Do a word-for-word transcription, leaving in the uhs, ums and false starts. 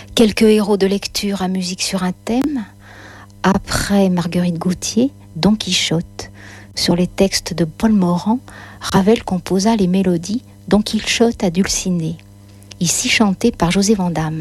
Quelques héros de lecture à musique sur un thème. Après Marguerite Gauthier, Don Quichotte. Sur les textes de Paul Morand, Ravel composa les mélodies Don Quichotte à Dulcinée, ici chantées par José Vandame.